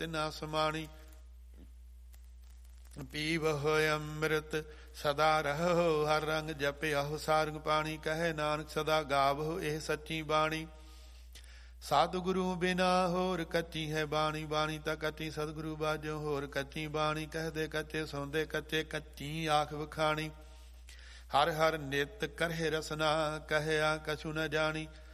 ਤਿਨਾ ਸਮਾਣੀ। ਪੀਵਹੁ ਅੰਮ੍ਰਿਤ ਸਦਾ ਰਹੋ, ਹਰ ਰੰਗ ਜਪਿਆਹੁ ਸਾਰੰਗ ਪਾਣੀ। ਕਹੇ ਨਾਨਕ ਸਦਾ ਗਾਵਹੁ ਇਹ ਸੱਚੀ ਬਾਣੀ। ਸਤਿਗੁਰੂ ਬਿਨਾ ਹੋਰ ਕੱਚੀ ਹੈ ਬਾਣੀ, ਬਾਣੀ ਤਾਂ ਕੱਚੀ ਸਤਿਗੁਰੂ ਬਾਝੋ ਹੋਰ ਕੱਚੀ ਬਾਣੀ। ਕਹਦੇ ਕੱਚੇ ਸੌਂਦੇ ਕੱਚੇ, ਕੱਚੀ ਆਖ ਵਖਾਣੀ। ਹਰ ਹਰ ਨਿਤ ਕਰਹਿ ਰਸਨਾ, ਕਹਿਆ ਕਛੂ ਨ ਜਾਣੀ।